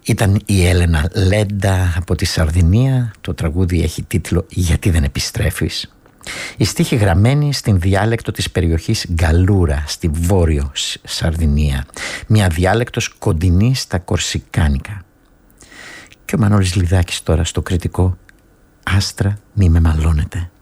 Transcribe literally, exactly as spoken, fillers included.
Ήταν η Έλενα Λέντα από τη Σαρδινία. Το τραγούδι έχει τίτλο «Γιατί δεν επιστρέφεις». Η στίχη γραμμένη στην διάλεκτο της περιοχής Γκαλούρα στη Βόρειο Σαρδινία, μια διάλεκτος κοντινή στα κορσικάνικα. Και ο Μανώλης Λιδάκης τώρα στο κριτικό «Άστρα μη με μαλώνετε».